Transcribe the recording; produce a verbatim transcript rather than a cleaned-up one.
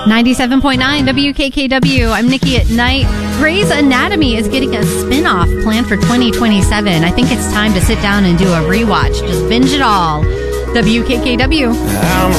ninety-seven point nine W K K W. I'm Nikki at Night. Grey's Anatomy is getting a spin-off planned for twenty twenty-seven. I think it's time to sit down and do a rewatch. Just binge it all. W K K W. I'm